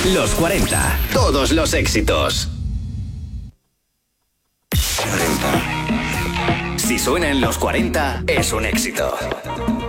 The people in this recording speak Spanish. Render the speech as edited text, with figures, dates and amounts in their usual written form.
Los 40. Todos los éxitos. 40. Si suena en los 40, es un éxito.